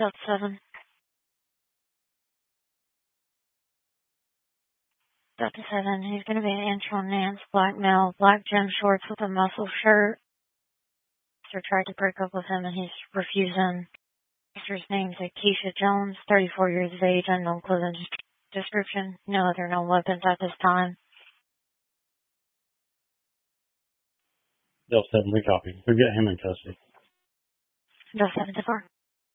Delta 7. Delta 7, he's going to be an inch on Nance, black male, black gym shorts with a muscle shirt. Officer tried to break up with him and he's refusing. Officer's name's Keisha Jones, 34 years of age, unknown clothing description. No other known weapons at this time. Delta 7, we copy. We've got him in custody. Delta 7 to 4.